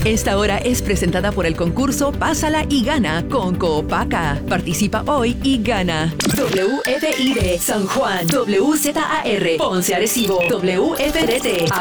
Esta hora es presentada por el concurso Pásala y Gana con Coopaca. Participa hoy y gana. WFID San Juan, WZAR Ponce Arecibo, WFDT